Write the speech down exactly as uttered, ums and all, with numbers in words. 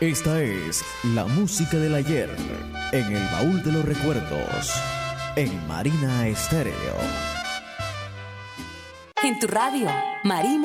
Esta es la música del ayer en el baúl de los recuerdos en Marina Estéreo. En tu radio, Marina.